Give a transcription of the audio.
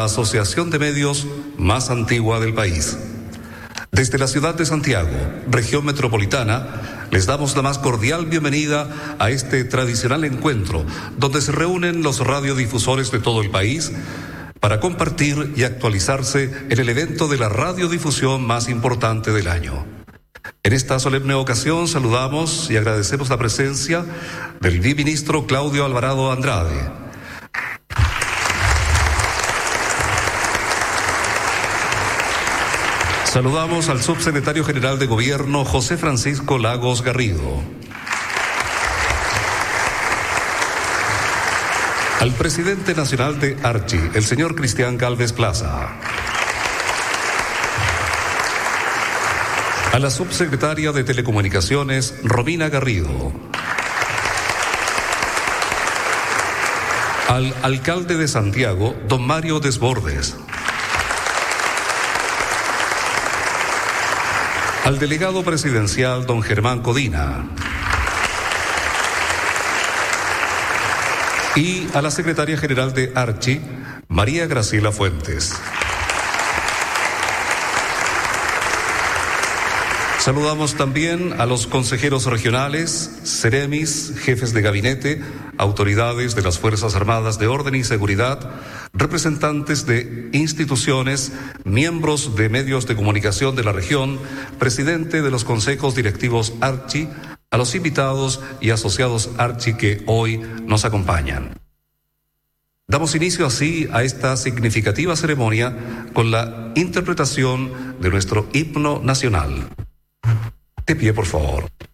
la asociación de medios más antigua del país. Desde la ciudad de Santiago, región metropolitana, les damos la más cordial bienvenida a este tradicional encuentro, donde se reúnen los radiodifusores de todo el país para compartir y actualizarse en el evento de la radiodifusión más importante del año. En esta solemne ocasión saludamos y agradecemos la presencia del viceministro Claudio Alvarado Andrade. Saludamos al subsecretario general de Gobierno, José Francisco Lagos Garrido. Al presidente nacional de Archi, el señor Cristian Galvez Plaza. A la subsecretaria de Telecomunicaciones, Romina Garrido. Al alcalde de Santiago, don Mario Desbordes. Al delegado presidencial, don Germán Codina. Y a la secretaria general de Archi, María Graciela Fuentes. Saludamos también a los consejeros regionales, seremis, jefes de gabinete, autoridades de las Fuerzas Armadas de Orden y Seguridad, representantes de instituciones, miembros de medios de comunicación de la región, presidente de los consejos directivos Archi, a los invitados y asociados Archi que hoy nos acompañan. Damos inicio así a esta significativa ceremonia con la interpretación de nuestro himno nacional. De pie, por favor.